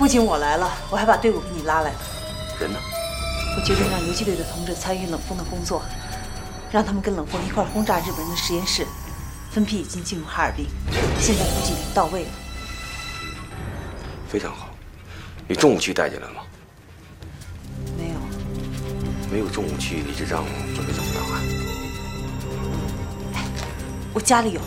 不仅我来了，我还把队伍给你拉来了。 人呢？ 我决定让游击队的同志参与冷锋的工作，让他们跟冷锋一块轰炸日本人的实验室。分批已经进入哈尔滨，现在补给已经到位了。 非常好。你重武器带进来了吗？ 没有。 没有重武器，你这仗准备怎么打啊？ 我家里有。